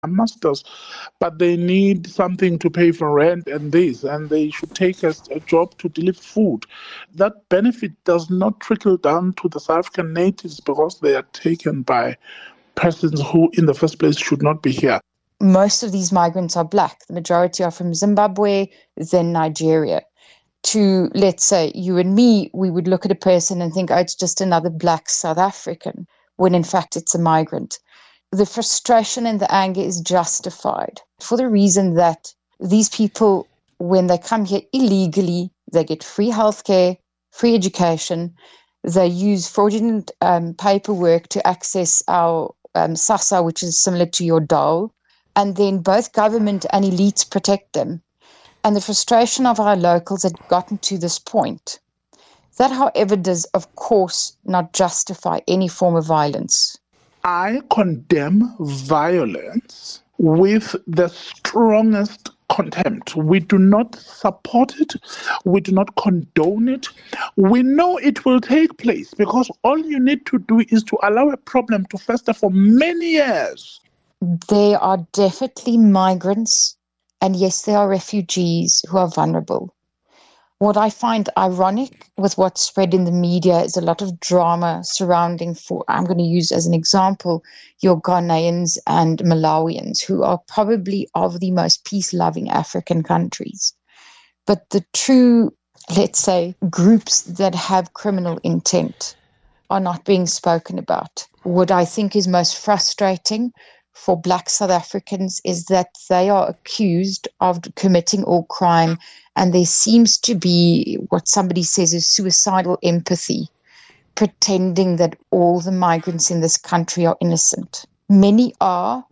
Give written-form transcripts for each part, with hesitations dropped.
masters, but they need something to pay for rent and this, and they should take a job to deliver food. That benefit does not trickle down to the South African natives because they are taken by persons who in the first place should not be here. Most of these migrants are black. The majority are from Zimbabwe, then Nigeria. To, let's say, you and me, we would look at a person and think, oh, it's just another black South African, when in fact it's a migrant. The frustration and the anger is justified for the reason that these people, when they come here illegally, they get free healthcare, free education, they use fraudulent paperwork to access our SASSA, which is similar to your dole, and then both government and elites protect them. And the frustration of our locals had gotten to this point. That, however, does, of course, not justify any form of violence. I condemn violence with the strongest contempt. We do not support it. We do not condone it. We know it will take place because all you need to do is to allow a problem to fester for many years. There are definitely migrants, and yes, there are refugees who are vulnerable. What I find ironic with what's spread in the media is a lot of drama surrounding, I'm going to use as an example, your Ghanaians and Malawians, who are probably of the most peace-loving African countries. But the true, let's say, groups that have criminal intent are not being spoken about. What I think is most frustrating for Black South Africans is that they are accused of committing all crime, and there seems to be what somebody says is suicidal empathy, pretending that all the migrants in this country are innocent. Many are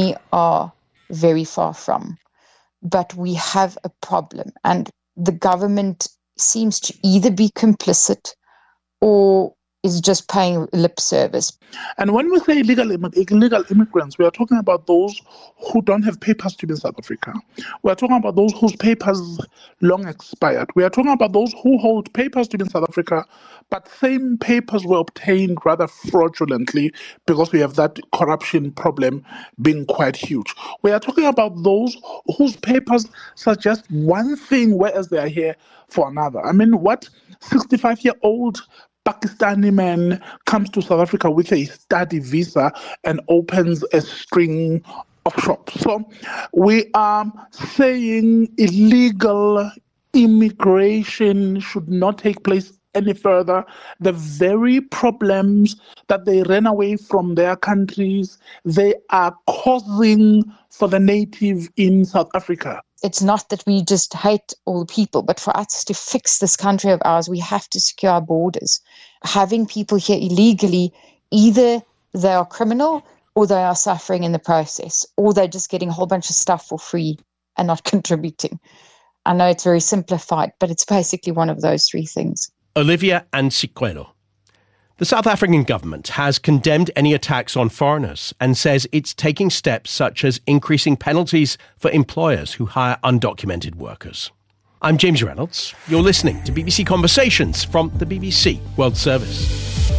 very far from. But we have a problem, and the government seems to either be complicit or is just paying lip service. And when we say illegal immigrants, we are talking about those who don't have papers to be in South Africa. We are talking about those whose papers long expired. We are talking about those who hold papers to be in South Africa, but same papers were obtained rather fraudulently because we have that corruption problem being quite huge. We are talking about those whose papers suggest one thing, whereas they are here for another. I mean, what 65-year-old Pakistani man comes to South Africa with a study visa and opens a string of shops? So we are saying illegal immigration should not take place any further. The very problems that they ran away from their countries, they are causing for the native in South Africa. It's not that we just hate all the people, but for us to fix this country of ours, we have to secure our borders. Having people here illegally, either they are criminal or they are suffering in the process, or they're just getting a whole bunch of stuff for free and not contributing. I know it's very simplified, but it's basically one of those three things. Olivia Ntsikwelo. The South African government has condemned any attacks on foreigners and says it's taking steps such as increasing penalties for employers who hire undocumented workers. I'm James Reynolds. You're listening to BBC Conversations from the BBC World Service.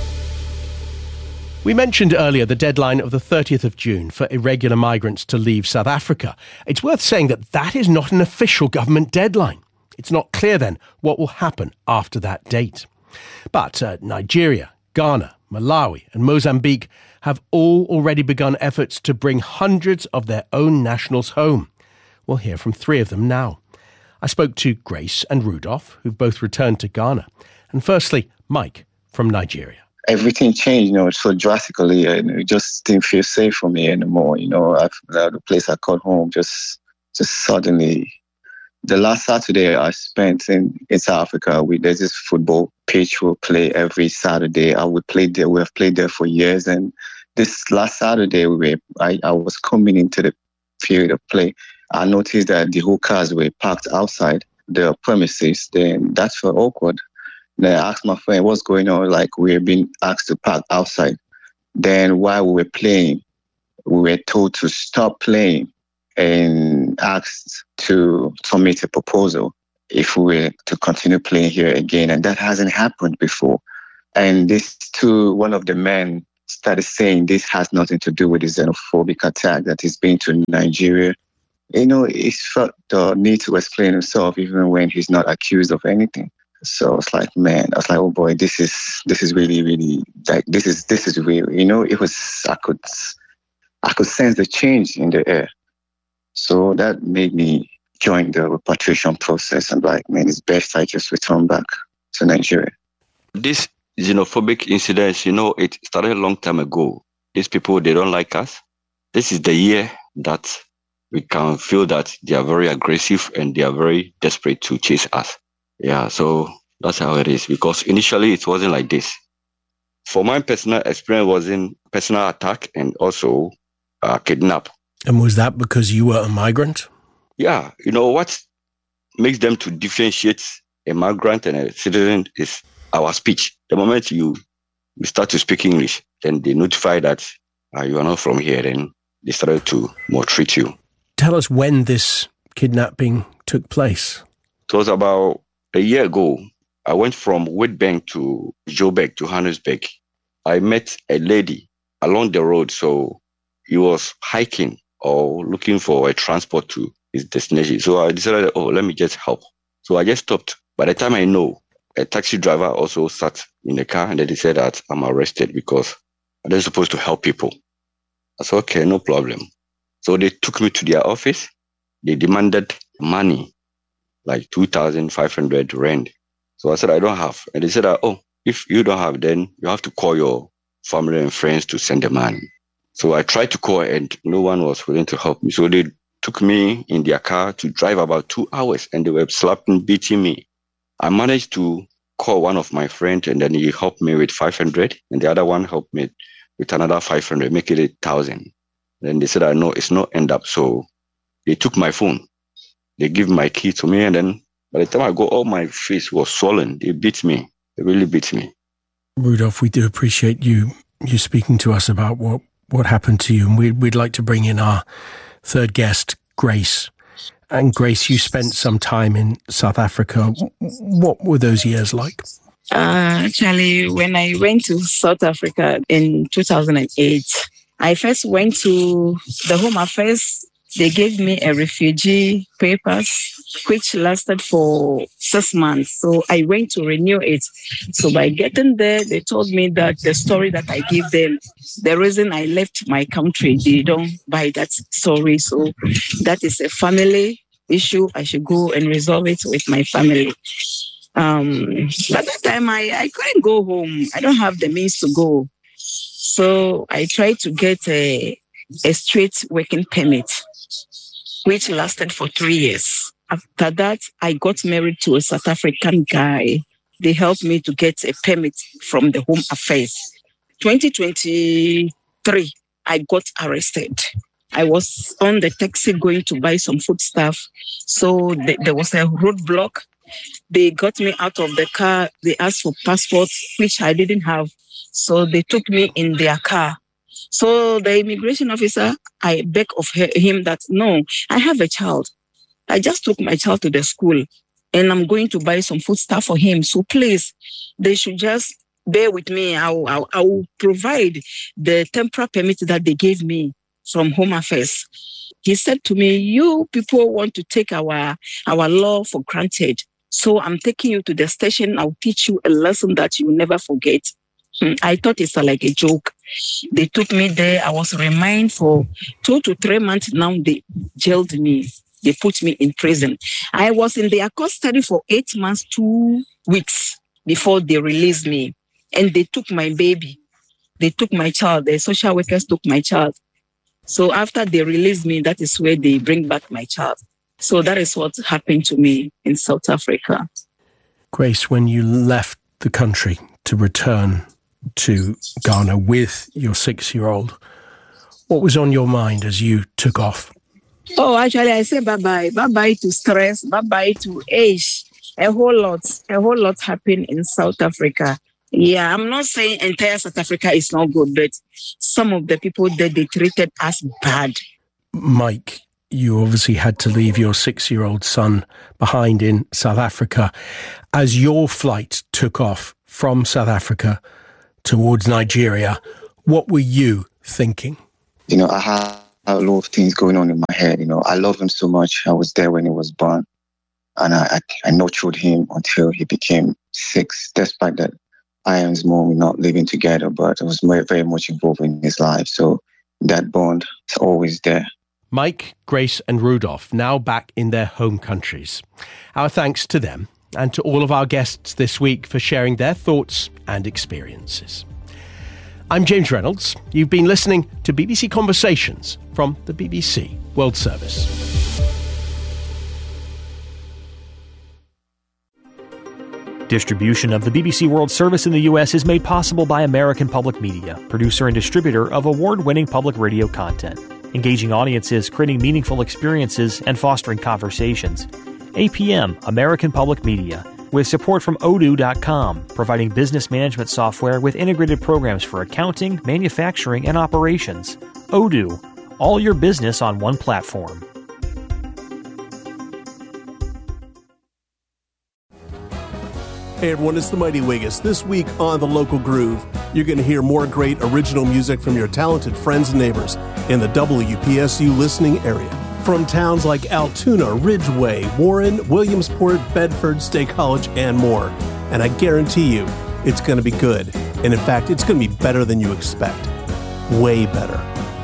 We mentioned earlier the deadline of the 30th of June for irregular migrants to leave South Africa. It's worth saying that is not an official government deadline. It's not clear then what will happen after that date. But Nigeria, Ghana, Malawi and Mozambique have all already begun efforts to bring hundreds of their own nationals home. We'll hear from three of them now. I spoke to Grace and Rudolph, who've both returned to Ghana. And firstly, Mike from Nigeria. Everything changed, so drastically, and it just didn't feel safe for me anymore. The place I called home just suddenly. The last Saturday I spent in South Africa, there's this football pitch we'll play every Saturday. I would play there. We have played there for years. And this last Saturday, I was coming into the field of play. I noticed that the whole cars were parked outside the premises. Then that felt awkward. Then I asked my friend, what's going on? Like, we were being asked to park outside. Then while we were playing, we were told to stop playing and asked to submit a proposal if we were to continue playing here again. And that hasn't happened before. And one of the men started saying this has nothing to do with the xenophobic attack that he's been to Nigeria. He felt the need to explain himself even when he's not accused of anything. So I was like, oh boy, this is really, really, like, this is real. It was, I could sense the change in the air. So that made me join the repatriation process. And like, man, it's best I just return back to Nigeria. This xenophobic incidents, it started a long time ago. These people, they don't like us. This is the year that we can feel that they are very aggressive and they are very desperate to chase us. Yeah, so that's how it is. Because initially it wasn't like this. For my personal experience, was in personal attack and also kidnap. And was that because you were a migrant? Yeah, what makes them to differentiate a migrant and a citizen is our speech. The moment you start to speak English, then they notify that you are not from here, then they started to maltreat you. Tell us when this kidnapping took place. It was about a year ago. I went from Witbank to Joburg to Johannesburg. I met a lady along the road. So he was hiking or looking for a transport to his destination. So I decided, let me just help. So I just stopped. By the time I know, a taxi driver also sat in the car and they said that I'm arrested because I wasn't supposed to help people. I said, okay, no problem. So they took me to their office. They demanded money, like 2,500 rand. So I said, I don't have. And they said, if you don't have, then you have to call your family and friends to send the money. So I tried to call and no one was willing to help me. So they took me in their car to drive about 2 hours and they were slapping, beating me. I managed to call one of my friends and then he helped me with 500 and the other one helped me with another 500, make it 1,000. Then they said, no, it's not end up. So they took my phone. They give my key to me. And then by the time I go, all my face was swollen. They beat me. They really beat me. Rudolph, we do appreciate you speaking to us about what happened to you. And we'd like to bring in our third guest, Grace. And Grace, you spent some time in South Africa. What were those years like? Actually, when I went to South Africa in 2008, I first went to the Home Affairs. They gave me a refugee papers, which lasted for 6 months. So I went to renew it. So by getting there, they told me that the story that I gave them, the reason I left my country, they don't buy that story. So that is a family issue. I should go and resolve it with my family. At that time, I couldn't go home. I don't have the means to go. So I tried to get a straight working permit, which lasted for 3 years. After that, I got married to a South African guy. They helped me to get a permit from the Home Affairs. 2023, I got arrested. I was on the taxi going to buy some foodstuff. So there was a roadblock. They got me out of the car. They asked for passport, which I didn't have. So they took me in their car. So the immigration officer, I begged of him that, no, I have a child. I just took my child to the school and I'm going to buy some foodstuff for him. So please, they should just bear with me. I will provide the temporary permit that they gave me from Home Affairs. He said to me, you people want to take our law for granted. So I'm taking you to the station. I'll teach you a lesson that you will never forget. I thought it's like a joke. They took me there. I was remanded for 2 to 3 months. Now they jailed me. They put me in prison. I was in their custody for 8 months, 2 weeks before they released me. And they took my baby. They took my child. The social workers took my child. So after they released me, that is where they bring back my child. So that is what happened to me in South Africa. Grace, when you left the country to return to Ghana with your 6-year-old, what was on your mind as you took off? Oh, actually, I said bye-bye. Bye-bye to stress. Bye-bye to age. A whole lot happened in South Africa. Yeah, I'm not saying entire South Africa is not good, but some of the people that they treated us bad. Mike, you obviously had to leave your 6-year-old son behind in South Africa. As your flight took off from South Africa towards Nigeria, what were you thinking? I had a lot of things going on in my head. I love him so much. I was there when he was born. And I nurtured him until he became 6, despite that I and his mom were not living together, but I was very much involved in his life. So that bond is always there. Mike, Grace and Rudolph now back in their home countries. Our thanks to them and to all of our guests this week for sharing their thoughts and experiences. I'm James Reynolds. You've been listening to BBC Conversations from the BBC World Service. Distribution of the BBC World Service in the U.S. is made possible by American Public Media, producer and distributor of award-winning public radio content, engaging audiences, creating meaningful experiences, and fostering conversations. APM, American Public Media, with support from Odoo.com, providing business management software with integrated programs for accounting, manufacturing, and operations. Odoo, all your business on one platform. Hey everyone, it's the Mighty Wiggis. This week on The Local Groove, you're going to hear more great original music from your talented friends and neighbors in the WPSU listening area. From towns like Altoona, Ridgeway, Warren, Williamsport, Bedford, State College, and more. And I guarantee you, it's going to be good. And in fact, it's going to be better than you expect. Way better.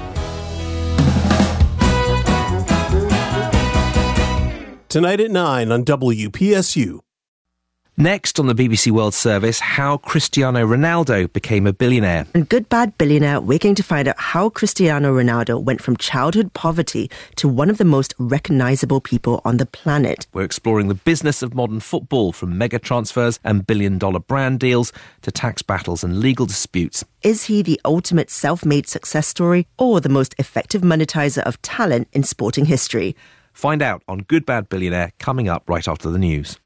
Tonight at 9 on WPSU. Next on the BBC World Service, how Cristiano Ronaldo became a billionaire. In Good Bad Billionaire, we're going to find out how Cristiano Ronaldo went from childhood poverty to one of the most recognisable people on the planet. We're exploring the business of modern football, from mega transfers and billion-dollar brand deals to tax battles and legal disputes. Is he the ultimate self-made success story or the most effective monetizer of talent in sporting history? Find out on Good Bad Billionaire, coming up right after the news.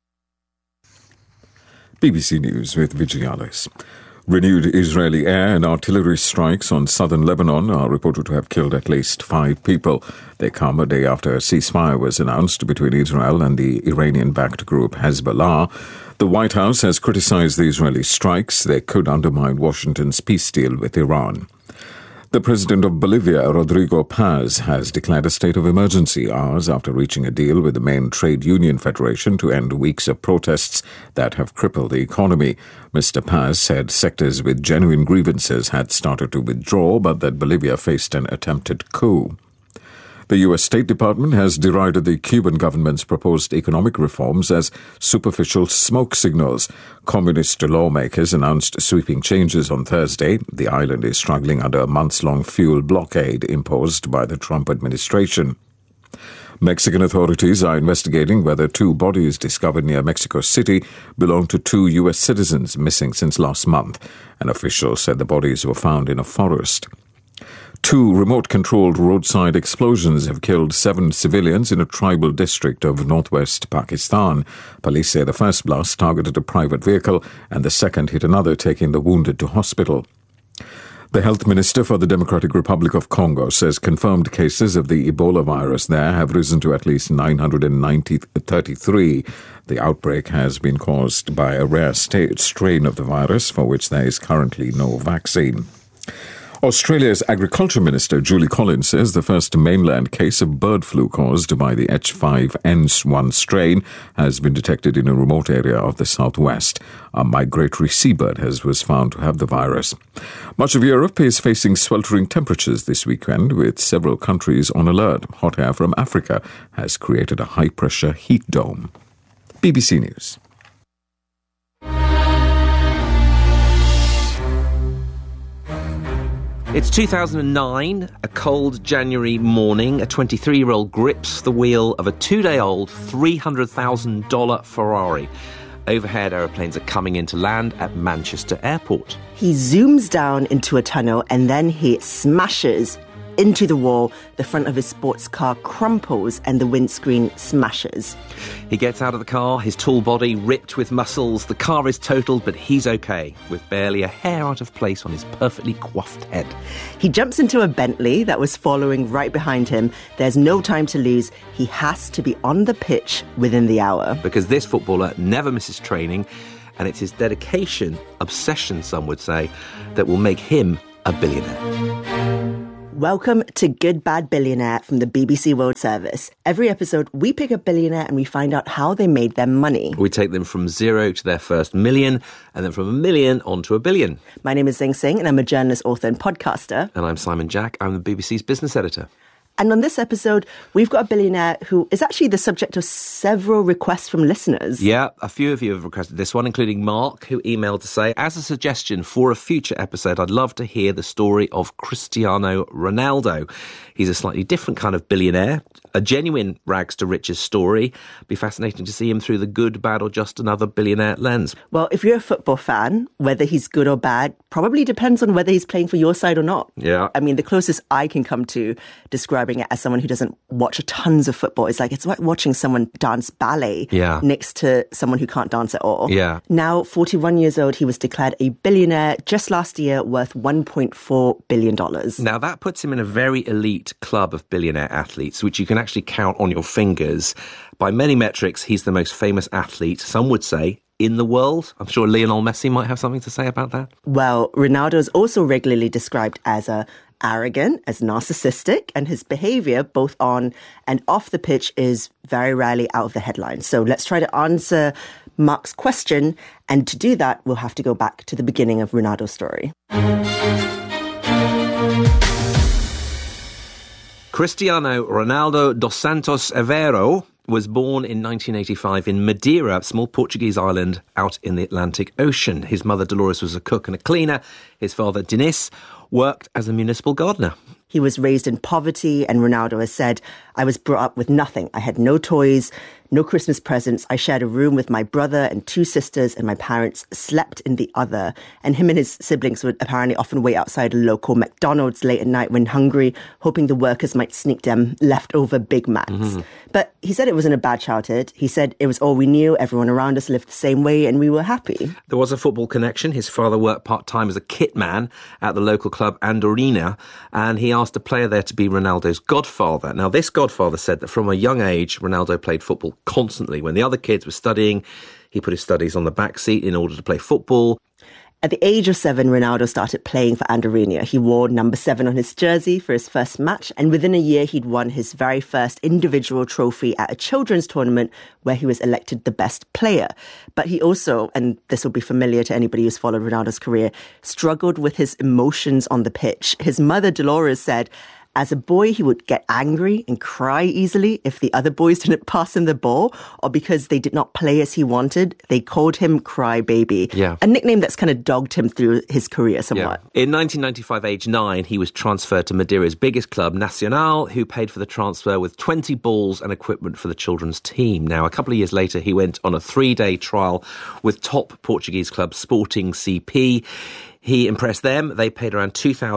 BBC News with Vijay Alice. Renewed Israeli air and artillery strikes on southern Lebanon are reported to have killed at least 5 people. They come a day after a ceasefire was announced between Israel and the Iranian-backed group Hezbollah. The White House has criticized the Israeli strikes. They could undermine Washington's peace deal with Iran. The president of Bolivia, Rodrigo Paz, has declared a state of emergency hours after reaching a deal with the main trade union federation to end weeks of protests that have crippled the economy. Mr. Paz said sectors with genuine grievances had started to withdraw, but that Bolivia faced an attempted coup. The U.S. State Department has derided the Cuban government's proposed economic reforms as superficial smoke signals. Communist lawmakers announced sweeping changes on Thursday. The island is struggling under a months-long fuel blockade imposed by the Trump administration. Mexican authorities are investigating whether 2 bodies discovered near Mexico City belong to 2 U.S. citizens missing since last month. An official said the bodies were found in a forest. 2 remote-controlled roadside explosions have killed 7 civilians in a tribal district of northwest Pakistan. Police say the first blast targeted a private vehicle and the second hit another, taking the wounded to hospital. The health minister for the Democratic Republic of Congo says confirmed cases of the Ebola virus there have risen to at least 933. The outbreak has been caused by a rare strain of the virus for which there is currently no vaccine. Australia's Agriculture Minister Julie Collins says the first mainland case of bird flu caused by the H5N1 strain has been detected in a remote area of the southwest. A migratory seabird was found to have the virus. Much of Europe is facing sweltering temperatures this weekend, with several countries on alert. Hot air from Africa has created a high-pressure heat dome. BBC News. It's 2009, a cold January morning. A 23-year-old grips the wheel of a 2-day-old $300,000 Ferrari. Overhead, aeroplanes are coming into land at Manchester Airport. He zooms down into a tunnel and then he smashes into the wall. The front of his sports car crumples and the windscreen smashes. He gets out of the car, his tall body ripped with muscles. The car is totaled, but he's okay, with barely a hair out of place on his perfectly coiffed head. He jumps into a Bentley that was following right behind him. There's no time to lose. He has to be on the pitch within the hour. Because this footballer never misses training, and it's his dedication, obsession some would say, that will make him a billionaire. Welcome to Good Bad Billionaire from the BBC World Service. Every episode, we pick a billionaire and we find out how they made their money. We take them from zero to their first million, and then from a million on to a billion. My name is Zing Singh, and I'm a journalist, author, and podcaster. And I'm Simon Jack. I'm the BBC's business editor. And on this episode, we've got a billionaire who is actually the subject of several requests from listeners. Yeah, a few of you have requested this one, including Mark, who emailed to say, as a suggestion for a future episode, I'd love to hear the story of Cristiano Ronaldo. He's a slightly different kind of billionaire, a genuine rags to riches story. It'd be fascinating to see him through the good, bad, or just another billionaire lens. Well, if you're a football fan, whether he's good or bad probably depends on whether he's playing for your side or not. Yeah. I mean, the closest I can come to describing it as someone who doesn't watch tons of football is like, it's like watching someone dance ballet next to someone who can't dance at all. Yeah. Now, 41 years old, he was declared a billionaire just last year, worth $1.4 billion. Now, that puts him in a very elite club of billionaire athletes, which you can actually count on your fingers. By many metrics, he's the most famous athlete, some would say, in the world. I'm sure Lionel Messi might have something to say about that. Well, Ronaldo is also regularly described as arrogant, as narcissistic, and his behavior, both on and off the pitch, is very rarely out of the headlines. So let's try to answer Mark's question. And to do that, we'll have to go back to the beginning of Ronaldo's story. Cristiano Ronaldo dos Santos Aveiro was born in 1985 in Madeira, a small Portuguese island out in the Atlantic Ocean. His mother, Dolores, was a cook and a cleaner. His father, Diniz, worked as a municipal gardener. He was raised in poverty, and Ronaldo has said, I was brought up with nothing. I had no toys, no Christmas presents. I shared a room with my brother and two sisters, and my parents slept in the other. And him and his siblings would apparently often wait outside a local McDonald's late at night when hungry, hoping the workers might sneak them leftover Big Macs. Mm-hmm. But he said it wasn't a bad childhood. He said it was all we knew. Everyone around us lived the same way, and we were happy. There was a football connection. His father worked part-time as a kit man at the local club Andorina, and he asked a player there to be Ronaldo's godfather. Now, this godfather said that from a young age, Ronaldo played football constantly. When the other kids were studying, he put his studies on the back seat in order to play football. At the age of 7, Ronaldo started playing for Andorina. He wore number 7 on his jersey for his first match, and within a year, he'd won his very first individual trophy at a children's tournament where he was elected the best player. But he also, and this will be familiar to anybody who's followed Ronaldo's career, struggled with his emotions on the pitch. His mother, Dolores, said, as a boy, he would get angry and cry easily if the other boys didn't pass him the ball or because they did not play as he wanted. They called him Cry Baby, a nickname that's kind of dogged him through his career somewhat. Yeah. In 1995, age 9, he was transferred to Madeira's biggest club, Nacional, who paid for the transfer with 20 balls and equipment for the children's team. Now, a couple of years later, he went on a 3-day trial with top Portuguese club Sporting CP. He impressed them. They paid around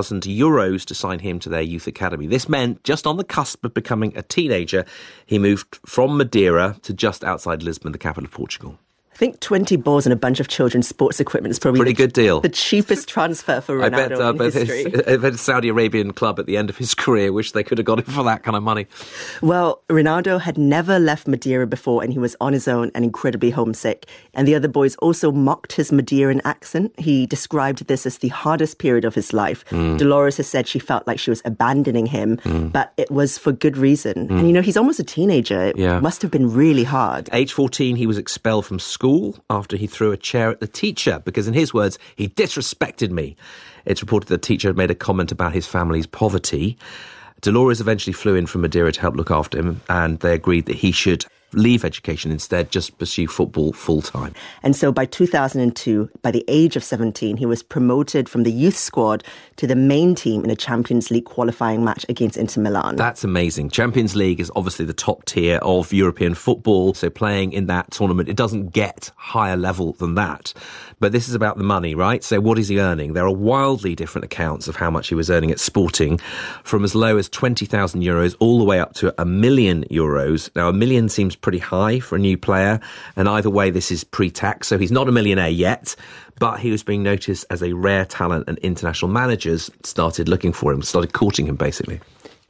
€2,000 to sign him to their youth academy. This meant, just on the cusp of becoming a teenager, he moved from Madeira to just outside Lisbon, the capital of Portugal. I think 20 balls and a bunch of children's sports equipment is probably pretty good deal. The cheapest transfer for Ronaldo in history. I bet Saudi Arabian club at the end of his career wish they could have got him for that kind of money. Well, Ronaldo had never left Madeira before, and he was on his own and incredibly homesick. And the other boys also mocked his Madeiran accent. He described this as the hardest period of his life. Dolores has said she felt like she was abandoning him, but it was for good reason. And, you know, he's almost a teenager. It must have been really hard. Age 14, he was expelled from school after he threw a chair at the teacher because, in his words, he disrespected me. It's reported the teacher had made a comment about his family's poverty. Dolores eventually flew in from Madeira to help look after him, and they agreed that he should leave education instead, just pursue football full-time. And so by 2002, by the age of 17, he was promoted from the youth squad to the main team in a Champions League qualifying match against Inter Milan. That's amazing. Champions League is obviously the top tier of European football, so playing in that tournament, it doesn't get higher level than that. But this is about the money, right? So what is he earning? There are wildly different accounts of how much he was earning at Sporting, from as low as €20,000 all the way up to €1 million. Now, $1 million seems pretty high for a new player, and either way, this is pre-tax, so he's not a millionaire yet, but he was being noticed as a rare talent, and international managers started looking for him, started courting him, basically.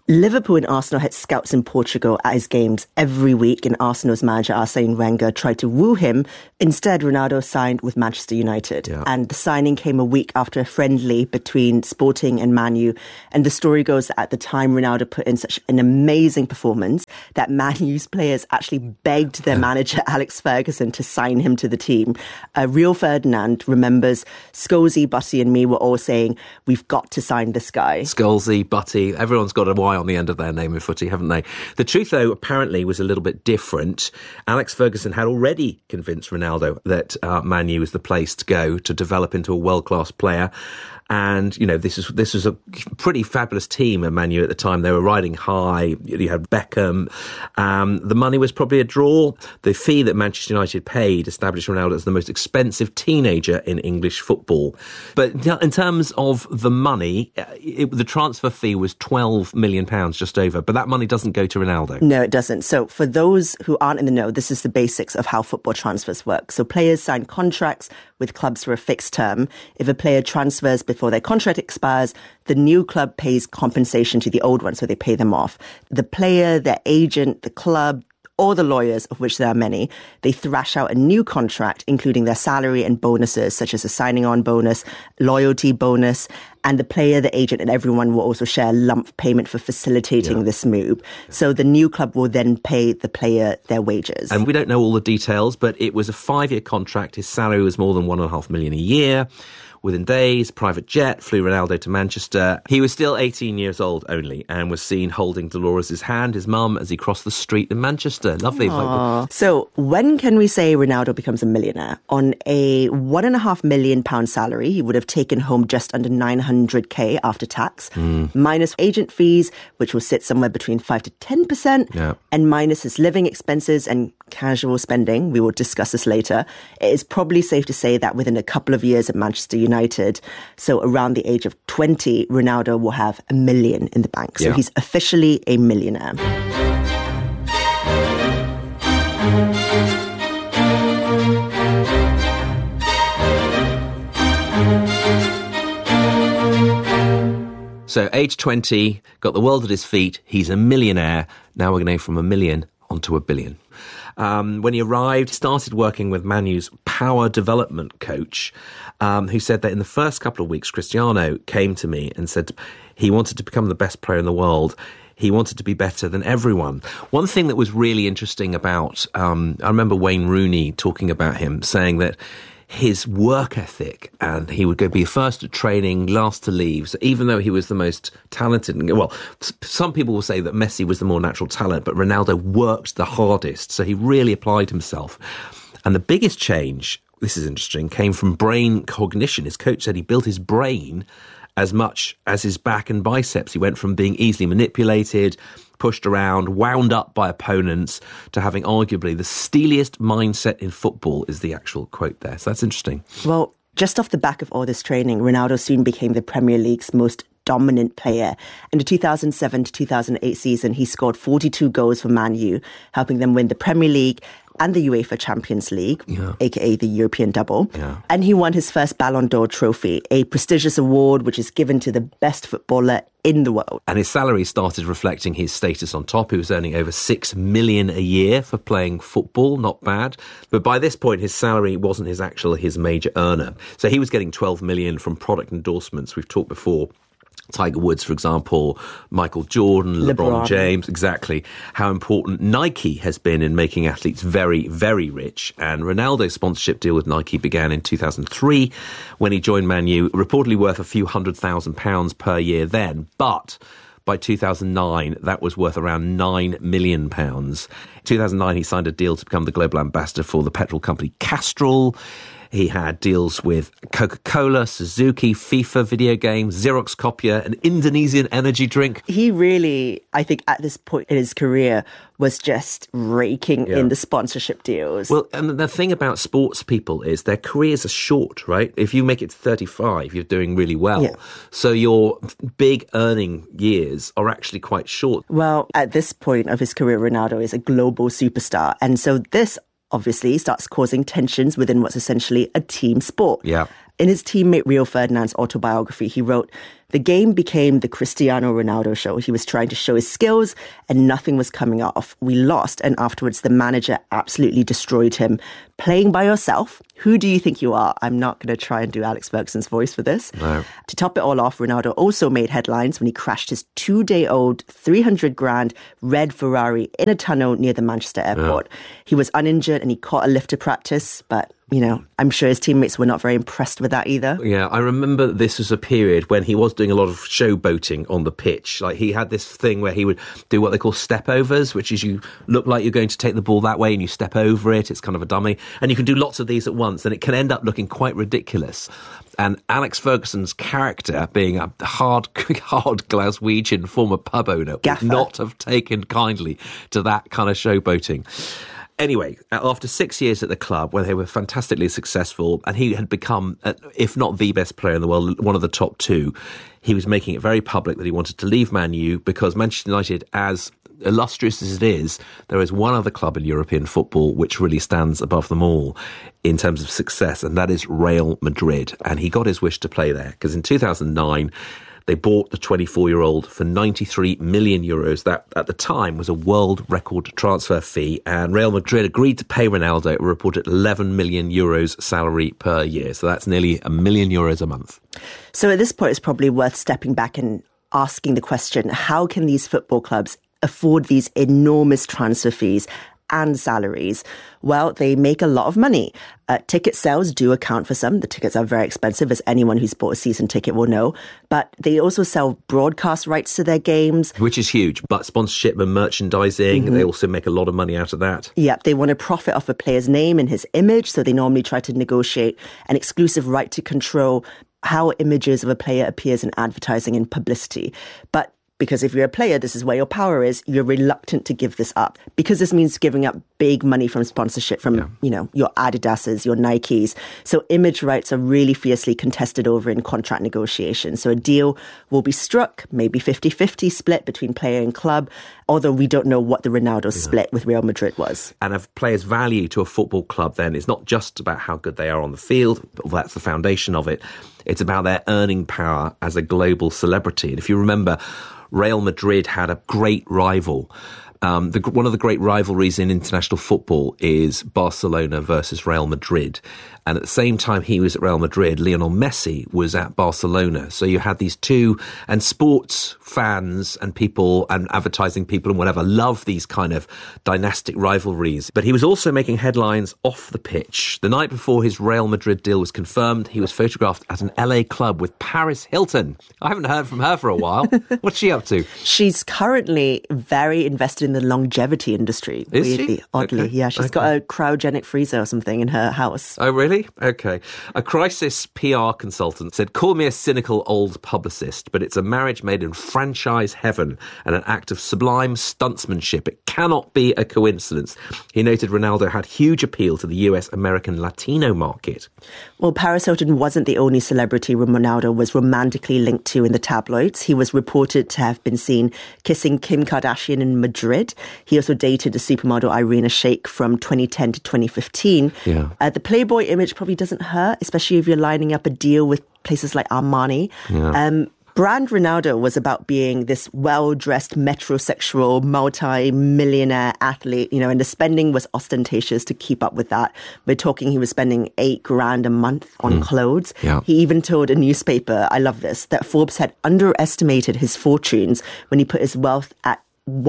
Liverpool and Arsenal had scouts in Portugal at his games every week, and Arsenal's manager Arsene Wenger tried to woo him. Instead, Ronaldo signed with Manchester United. Yeah. And the signing came a week after a friendly between Sporting and Man U. And the story goes that at the time, Ronaldo put in such an amazing performance that Man U's players actually begged their manager Alex Ferguson to sign him to the team. Rio Ferdinand remembers Scholesy, Butty and me were all saying, we've got to sign this guy. Scholesy, Butty, everyone's got a Y on the end of their name in footy, haven't they? The truth, though, apparently was a little bit different. Alex Ferguson had already convinced Ronaldo that Man U was the place to go to develop into a world-class player. And, you know, this was a pretty fabulous team at Man U at the time. They were riding high. You had Beckham. The money was probably a draw. The fee that Manchester United paid established Ronaldo as the most expensive teenager in English football. But in terms of the money, the transfer fee was £12 million, just over. But that money doesn't go to Ronaldo. No, it doesn't. So for those who aren't in the know, this is the basics of how football transfers work. So players sign contracts with clubs for a fixed term. If a player transfers before their contract expires, the new club pays compensation to the old one, so they pay them off. The player, their agent, the club, or the lawyers, of which there are many, they thrash out a new contract, including their salary and bonuses, such as a signing-on bonus, loyalty bonus, and the player, the agent, and everyone will also share a lump payment for facilitating this move. So the new club will then pay the player their wages. And we don't know all the details, but it was a 5-year contract. His salary was more than $1.5 million a year. Within days, private jet flew Ronaldo to Manchester. He was still 18 years old only and was seen holding Dolores' hand, his mum, as he crossed the street in Manchester. Lovely. So when can we say Ronaldo becomes a millionaire? On a £1.5 million salary, he would have taken home just under 900k after tax, minus agent fees, which will sit somewhere between 5 to 10%, and minus his living expenses and casual spending. We will discuss this later. It is probably safe to say that within a couple of years at Manchester United, so around the age of 20, Ronaldo will have $1 million in the bank. So he's officially a millionaire. So age 20, got the world at his feet. He's a millionaire. Now we're going to go from $1 million onto $1 billion. When he arrived, he started working with Man U's power development coach, who said that in the first couple of weeks, Cristiano came to me and said he wanted to become the best player in the world. He wanted to be better than everyone. One thing that was really interesting about, I remember Wayne Rooney talking about him, saying that his work ethic, and he would go be first at training, last to leave. So even though he was the most talented, well, some people will say that Messi was the more natural talent, but Ronaldo worked the hardest. So he really applied himself. And the biggest change, this is interesting, came from brain cognition. His coach said he built his brain as much as his back and biceps. He went from being easily manipulated, pushed around, wound up by opponents, to having arguably the steeliest mindset in football, is the actual quote there. So that's interesting. Well, just off the back of all this training, Ronaldo soon became the Premier League's most dominant player. In the 2007 to 2008 season, he scored 42 goals for Man U, helping them win the Premier League and the UEFA Champions League, aka the European double. And he won his first Ballon d'Or trophy, a prestigious award which is given to the best footballer in the world. And his salary started reflecting his status on top. He was earning over $6 million a year for playing football, not bad. But by this point, his salary wasn't his major earner. So he was getting $12 million from product endorsements. We've talked before. Tiger Woods, for example, Michael Jordan, LeBron James, exactly. How important Nike has been in making athletes very, very rich. And Ronaldo's sponsorship deal with Nike began in 2003 when he joined Man U, reportedly worth a few £100,000 per year then. But by 2009, that was worth around £9 million. In 2009, he signed a deal to become the global ambassador for the petrol company Castrol. He had deals with Coca-Cola, Suzuki, FIFA video games, Xerox copier, an Indonesian energy drink. He really, I think at this point in his career, was just raking in the sponsorship deals. Well, and the thing about sports people is their careers are short, right? If you make it to 35, you're doing really well. So your big earning years are actually quite short. Well, at this point of his career, Ronaldo is a global superstar. And so this obviously starts causing tensions within what's essentially a team sport. In his teammate Rio Ferdinand's autobiography, he wrote, "The game became the Cristiano Ronaldo show. He was trying to show his skills and nothing was coming off. We lost and afterwards the manager absolutely destroyed him. Playing by yourself, who do you think you are?" I'm not going to try and do Alex Ferguson's voice for this. No. To top it all off, Ronaldo also made headlines when he crashed his 2-day-old 300 grand red Ferrari in a tunnel near the Manchester airport. Yeah. He was uninjured and he caught a lift to practice, but I'm sure his teammates were not very impressed with that either. Yeah, I remember this was a period when he was doing a lot of showboating on the pitch. Like, he had this thing where he would do what they call step-overs, which is you look like you're going to take the ball that way and you step over it. It's kind of a dummy. And you can do lots of these at once, and it can end up looking quite ridiculous. And Alex Ferguson's character, being a hard Glaswegian former pub owner, would not have taken kindly to that kind of showboating. Anyway, after 6 years at the club, where they were fantastically successful, and he had become, if not the best player in the world, one of the top two, he was making it very public that he wanted to leave Man U because Manchester United, as illustrious as it is, there is one other club in European football which really stands above them all in terms of success, and that is Real Madrid. And he got his wish to play there because in 2009... they bought the 24-year-old for €93 million. That, at the time, was a world record transfer fee. And Real Madrid agreed to pay Ronaldo a reported €11 million salary per year. So that's nearly €1 million a month. So at this point, it's probably worth stepping back and asking the question, how can these football clubs afford these enormous transfer fees and salaries? Well, they make a lot of money. Ticket sales do account for some. The tickets are very expensive, as anyone who's bought a season ticket will know. But they also sell broadcast rights to their games. Which is huge. But sponsorship and merchandising, they also make a lot of money out of that. Yeah, they want to profit off a player's name and his image, so they normally try to negotiate an exclusive right to control how images of a player appears in advertising and publicity. But because if you're a player, this is where your power is, you're reluctant to give this up. Because this means giving up big money from sponsorship from, your Adidas's, your Nikes. So image rights are really fiercely contested over in contract negotiations. So a deal will be struck, maybe 50-50 split between player and club, although we don't know what the Ronaldo split with Real Madrid was. And a player's value to a football club then is not just about how good they are on the field, that's the foundation of it. It's about their earning power as a global celebrity. And if you remember, Real Madrid had a great rival. One of the great rivalries in international football is Barcelona versus Real Madrid. And at the same time he was at Real Madrid, Lionel Messi was at Barcelona. So you had these two, and sports fans and people and advertising people and whatever love these kind of dynastic rivalries. But he was also making headlines off the pitch. The night before his Real Madrid deal was confirmed, he was photographed at an LA club with Paris Hilton. I haven't heard from her for a while. What's she up to? She's currently very invested in the longevity industry. Is weirdly, she? Oddly. Okay. Yeah, she's got a cryogenic freezer or something in her house. Oh, really? Okay. A crisis PR consultant said, "Call me a cynical old publicist, but it's a marriage made in franchise heaven and an act of sublime stuntsmanship. It cannot be a coincidence." He noted Ronaldo had huge appeal to the US American Latino market. Well, Paris Hilton wasn't the only celebrity Ronaldo was romantically linked to in the tabloids. He was reported to have been seen kissing Kim Kardashian in Madrid. He also dated the supermodel Irina Shayk from 2010 to 2015. Yeah. The Playboy image probably doesn't hurt, especially if you're lining up a deal with places like Armani. Yeah. Brand Ronaldo was about being this well-dressed metrosexual multi-millionaire athlete, and the spending was ostentatious to keep up with that. We're talking he was spending $8,000 a month on clothes. Yeah. He even told a newspaper, I love this, that Forbes had underestimated his fortunes when he put his wealth at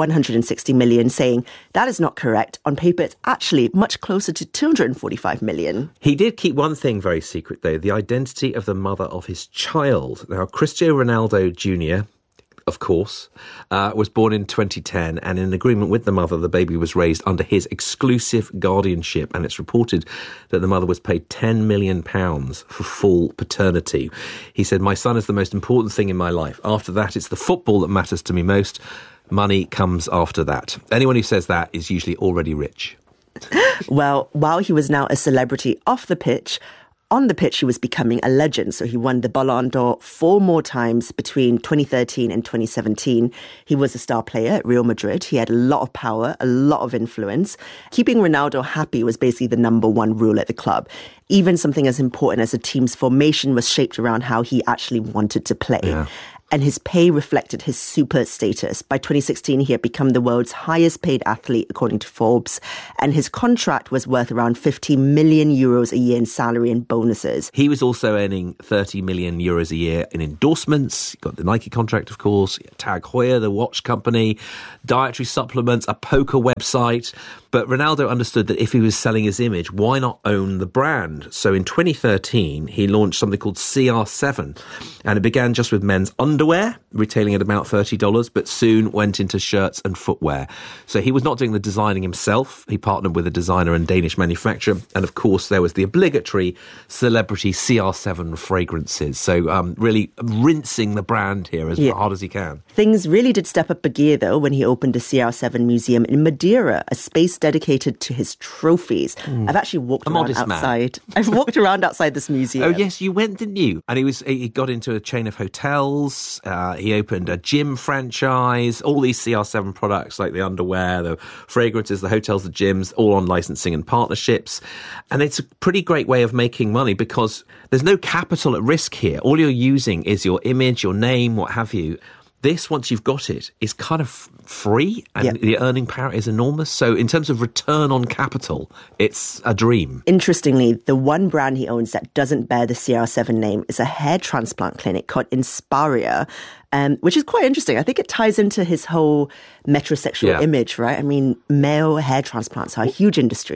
160 million, saying that is not correct. On paper, it's actually much closer to 245 million. He did keep one thing very secret, though, the identity of the mother of his child. Now, Cristiano Ronaldo Jr., of course, was born in 2010, and in agreement with the mother, the baby was raised under his exclusive guardianship, and it's reported that the mother was paid £10 million for full paternity. He said, "My son is the most important thing in my life. After that, it's the football that matters to me most. Money comes after that." Anyone who says that is usually already rich. Well, while he was now a celebrity off the pitch, on the pitch, he was becoming a legend. So he won the Ballon d'Or 4 more times between 2013 and 2017. He was a star player at Real Madrid. He had a lot of power, a lot of influence. Keeping Ronaldo happy was basically the number one rule at the club. Even something as important as a team's formation was shaped around how he actually wanted to play. Yeah. And his pay reflected his super status. By 2016, he had become the world's highest paid athlete, according to Forbes. And his contract was worth around 50 million euros a year in salary and bonuses. He was also earning 30 million euros a year in endorsements. He got the Nike contract, of course, Tag Heuer, the watch company, dietary supplements, a poker website. But Ronaldo understood that if he was selling his image, why not own the brand? So in 2013, he launched something called CR7. And it began just with men's underwear, retailing at about $30, but soon went into shirts and footwear. So he was not doing the designing himself. He partnered with a designer and Danish manufacturer. And of course, there was the obligatory celebrity CR7 fragrances. So really rinsing the brand here as hard as he can. Things really did step up a gear, though, when he opened a CR7 museum in Madeira, a space dedicated to his trophies. I've actually walked around outside. I've walked around outside this museum. Oh, yes, you went, didn't you? And he got into a chain of hotels. He opened a gym franchise. All these CR7 products, like the underwear, the fragrances, the hotels, the gyms, all on licensing and partnerships. And it's a pretty great way of making money because there's no capital at risk here. All you're using is your image, your name, what have you. This, once you've got it, is kind of free and the earning power is enormous. So in terms of return on capital, it's a dream. Interestingly, the one brand he owns that doesn't bear the CR7 name is a hair transplant clinic called Inspiria, which is quite interesting. I think it ties into his whole metrosexual image, right? I mean, male hair transplants are a huge industry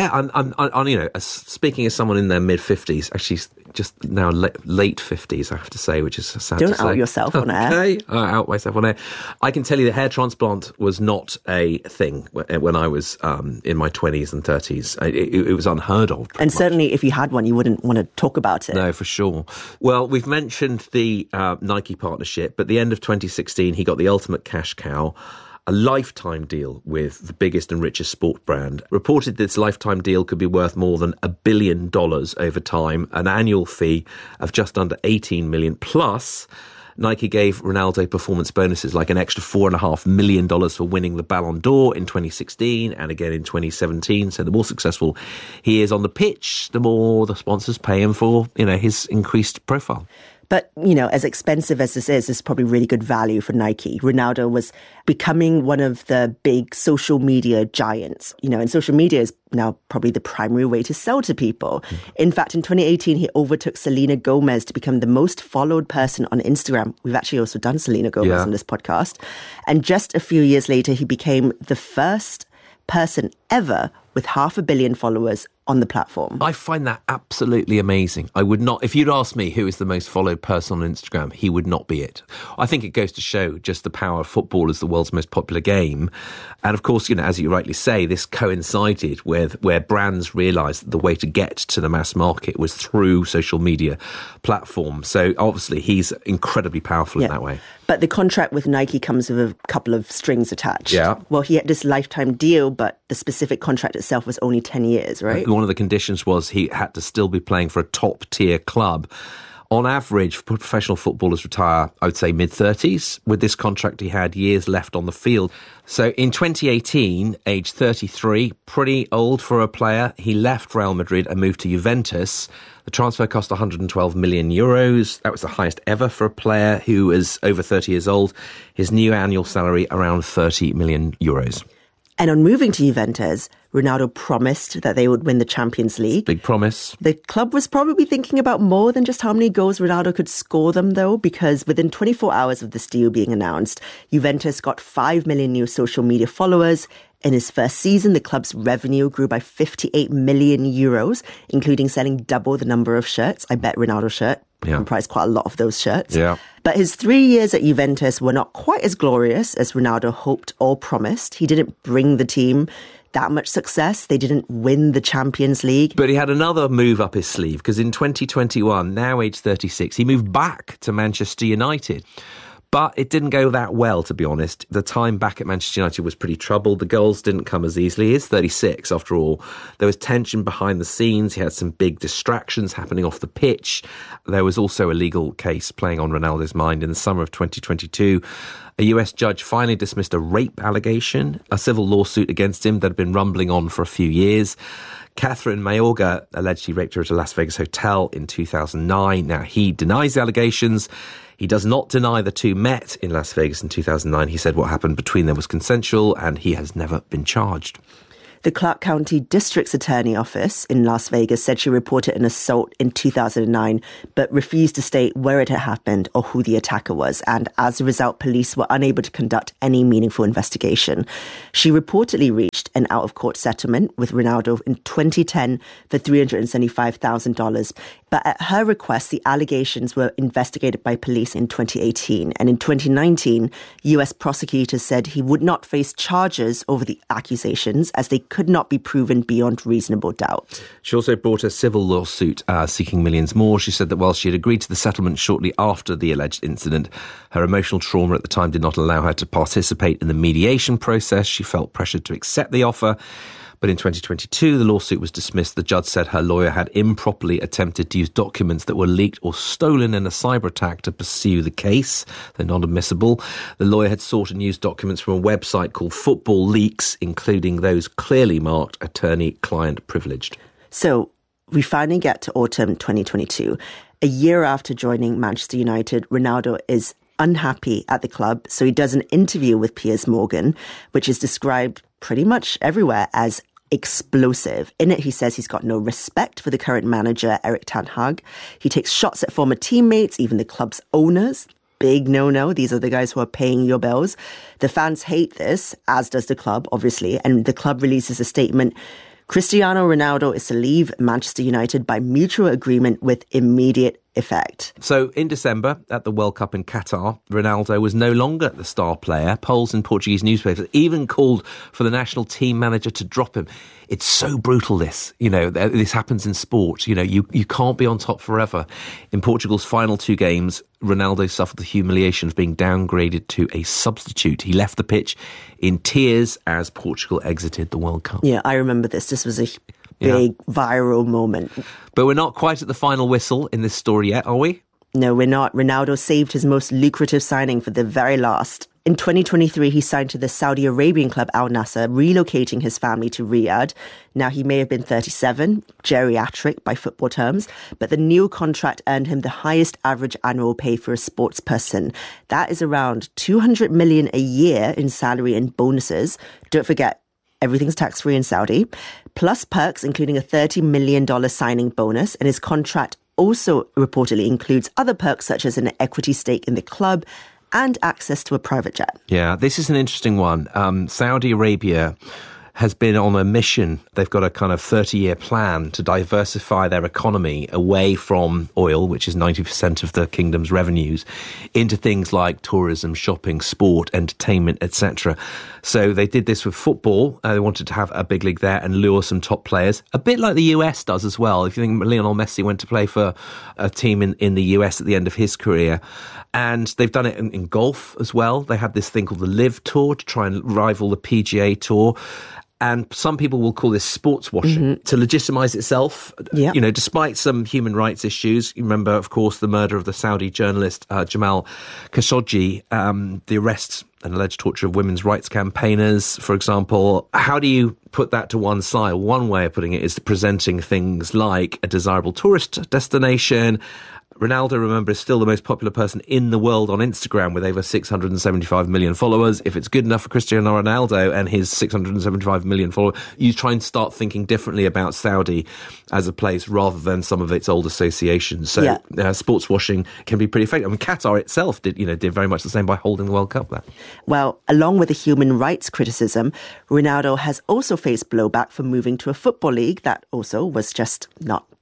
now. Speaking as someone in their mid-50s, actually just now late 50s, I have to say, which is sad to say. Don't out yourself on air. Okay, I out myself on air. I can tell you that hair transplant was not a thing when I was in my 20s and 30s. It was unheard of. And certainly if you had one, you wouldn't want to talk about it. No, for sure. Well, we've mentioned the Nike partnership, but at the end of 2016, he got the ultimate cash cow, a lifetime deal with the biggest and richest sport brand. Reported this lifetime deal could be worth more than $1 billion over time, an annual fee of just under 18 million. Plus, Nike gave Ronaldo performance bonuses like an extra $4.5 million for winning the Ballon d'Or in 2016 and again in 2017. So the more successful he is on the pitch, the more the sponsors pay him for, his increased profile. But, as expensive as this is probably really good value for Nike. Ronaldo was becoming one of the big social media giants, and social media is now probably the primary way to sell to people. In fact, in 2018, he overtook Selena Gomez to become the most followed person on Instagram. We've actually also done Selena Gomez on this podcast. And just a few years later, he became the first person ever with 500 million followers on the platform. I find that absolutely amazing. I would not, if you'd asked me who is the most followed person on Instagram, he would not be it. I think it goes to show just the power of football as the world's most popular game. And of course, as you rightly say, this coincided with where brands realised that the way to get to the mass market was through social media platforms. So obviously he's incredibly powerful in that way. But the contract with Nike comes with a couple of strings attached. Yeah. Well, he had this lifetime deal, but the specific contract itself was only 10 years, right? One of the conditions was he had to still be playing for a top-tier club. On average, professional footballers retire, I would say, mid-30s. With this contract, he had years left on the field. So in 2018, age 33, pretty old for a player, he left Real Madrid and moved to Juventus. The transfer cost 112 million euros. That was the highest ever for a player who is over 30 years old. His new annual salary, around 30 million euros. And on moving to Juventus, Ronaldo promised that they would win the Champions League. Big promise. The club was probably thinking about more than just how many goals Ronaldo could score them, though, because within 24 hours of this deal being announced, Juventus got 5 million new social media followers. In his first season, the club's revenue grew by 58 million euros, including selling double the number of shirts. I bet Ronaldo's shirt comprised quite a lot of those shirts. Yeah. But his 3 years at Juventus were not quite as glorious as Ronaldo hoped or promised. He didn't bring the team that much success. They didn't win the Champions League. But he had another move up his sleeve because in 2021, now age 36, he moved back to Manchester United. But it didn't go that well, to be honest. The time back at Manchester United was pretty troubled. The goals didn't come as easily. He's 36, after all. There was tension behind the scenes. He had some big distractions happening off the pitch. There was also a legal case playing on Ronaldo's mind. In the summer of 2022, a US judge finally dismissed a rape allegation, a civil lawsuit against him that had been rumbling on for a few years. Catherine Mayorga alleged he raped her at a Las Vegas hotel in 2009. Now, he denies the allegations. He does not deny the two met in Las Vegas in 2009. He said what happened between them was consensual, and he has never been charged. The Clark County District's Attorney Office in Las Vegas said she reported an assault in 2009, but refused to state where it had happened or who the attacker was. And as a result, police were unable to conduct any meaningful investigation. She reportedly reached an out-of-court settlement with Ronaldo in 2010 for $375,000. But at her request, the allegations were investigated by police in 2018. And in 2019, US prosecutors said he would not face charges over the accusations as they could not be proven beyond reasonable doubt. She also brought a civil lawsuit seeking millions more. She said that while she had agreed to the settlement shortly after the alleged incident, her emotional trauma at the time did not allow her to participate in the mediation process. She felt pressured to accept the offer. But in 2022, the lawsuit was dismissed. The judge said her lawyer had improperly attempted to use documents that were leaked or stolen in a cyber attack to pursue the case. They're not admissible. The lawyer had sought and used documents from a website called Football Leaks, including those clearly marked attorney-client privileged. So we finally get to autumn 2022. A year after joining Manchester United, Ronaldo is unhappy at the club, so he does an interview with Piers Morgan, which is described pretty much everywhere as explosive. In it, he says he's got no respect for the current manager, Erik ten Hag. He takes shots at former teammates, even the club's owners. Big no-no. These are the guys who are paying your bills. The fans hate this, as does the club, obviously, and the club releases a statement. Cristiano Ronaldo is to leave Manchester United by mutual agreement with immediate effect. So in December, at the World Cup in Qatar, Ronaldo was no longer the star player. Polls in Portuguese newspapers even called for the national team manager to drop him. It's so brutal, this. You know, this happens in sport. You know, you can't be on top forever. In Portugal's final two games, Ronaldo suffered the humiliation of being downgraded to a substitute. He left the pitch in tears as Portugal exited the World Cup. Yeah, I remember this. This was a big viral moment. But we're not quite at the final whistle in this story yet, are we? No, we're not. Ronaldo saved his most lucrative signing for the very last. In 2023, he signed to the Saudi Arabian club Al Nassr, relocating his family to Riyadh. Now, he may have been 37, geriatric by football terms, but the new contract earned him the highest average annual pay for a sports person. That is around $200 million a year in salary and bonuses. Don't forget, everything's tax-free in Saudi, plus perks, including a $30 million signing bonus. And his contract also reportedly includes other perks, such as an equity stake in the club and access to a private jet. Yeah, this is an interesting one. Saudi Arabia has been on a mission. They've got a kind of 30-year plan to diversify their economy away from oil, which is 90% of the kingdom's revenues, into things like tourism, shopping, sport, entertainment, etc. So they did this with football. They wanted to have a big league there and lure some top players, a bit like the US does as well. If you think Lionel Messi went to play for a team in the US at the end of his career. And they've done it in golf as well. They have this thing called the Live Tour to try and rival the PGA Tour. And some people will call this sports washing to legitimize itself, you know, despite some human rights issues. You remember, of course, the murder of the Saudi journalist Jamal Khashoggi, the arrest and alleged torture of women's rights campaigners, for example. How do you put that to one side? One way of putting it is presenting things like a desirable tourist destination. Ronaldo, remember, is still the most popular person in the world on Instagram with over 675 million followers. If it's good enough for Cristiano Ronaldo and his 675 million followers, you try and start thinking differently about Saudi as a place rather than some of its old associations. So sports washing can be pretty effective. I mean, Qatar itself did very much the same by holding the World Cup there. Well, along with the human rights criticism, Ronaldo has also faced blowback for moving to a football league that also was just not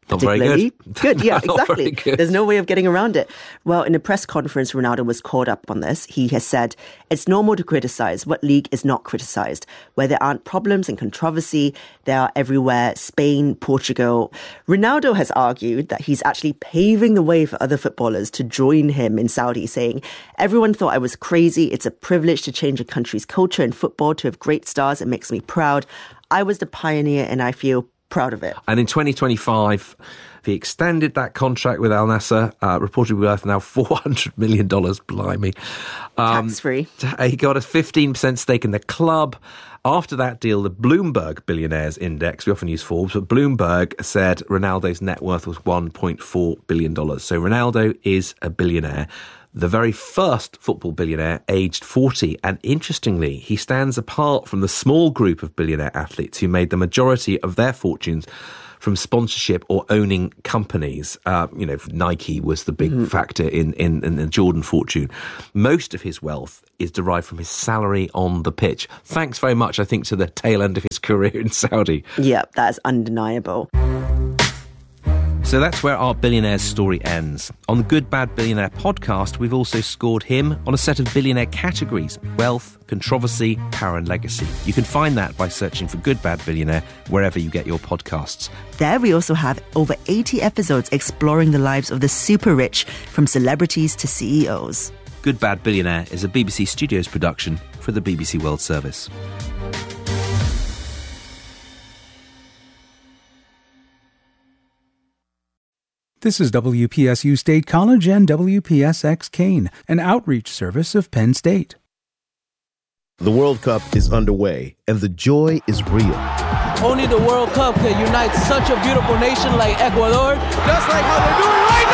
Not very particularly good. Yeah, Not very exactly. good. There's no way of getting around it. Well, in a press conference, Ronaldo was called up on this. He has said, it's normal to criticize. What league is not criticized? Where there aren't problems and controversy, they are everywhere. Spain, Portugal. Ronaldo has argued that he's actually paving the way for other footballers to join him in Saudi, saying, everyone thought I was crazy. It's a privilege to change a country's culture in football, to have great stars. It makes me proud. I was the pioneer and I feel proud of it. And in 2025, he extended that contract with Al Nassr, reportedly worth now $400 million, blimey. Tax-free. He got a 15% stake in the club. After that deal, the Bloomberg Billionaires Index, we often use Forbes, but Bloomberg said Ronaldo's net worth was $1.4 billion. So Ronaldo is a billionaire. The very first football billionaire, aged 40. And interestingly, he stands apart from the small group of billionaire athletes who made the majority of their fortunes from sponsorship or owning companies. Nike was the big factor in the Jordan fortune. Most of his wealth is derived from his salary on the pitch. Thanks very much, I think, to the tail end of his career in Saudi. Yeah, that is undeniable. So that's where our billionaire's story ends. On the Good Bad Billionaire podcast, we've also scored him on a set of billionaire categories: wealth, controversy, power and legacy. You can find that by searching for Good Bad Billionaire wherever you get your podcasts. There we also have over 80 episodes exploring the lives of the super rich, from celebrities to CEOs. Good Bad Billionaire is a BBC Studios production for the BBC World Service. This is WPSU State College and WPSX Kane, an outreach service of Penn State. The World Cup is underway, and the joy is real. Only the World Cup can unite such a beautiful nation like Ecuador, just like how they're doing right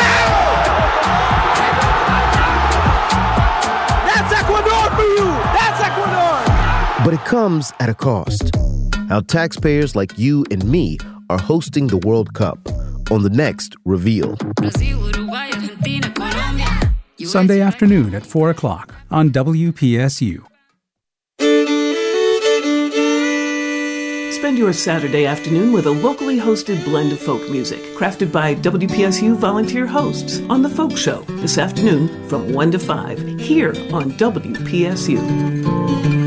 now! That's Ecuador for you! That's Ecuador! But it comes at a cost. How taxpayers like you and me are hosting the World Cup on the next Reveal. Sunday afternoon at 4 o'clock on WPSU. Spend your Saturday afternoon with a locally hosted blend of folk music, crafted by WPSU volunteer hosts on The Folk Show this afternoon from 1 to 5 here on WPSU.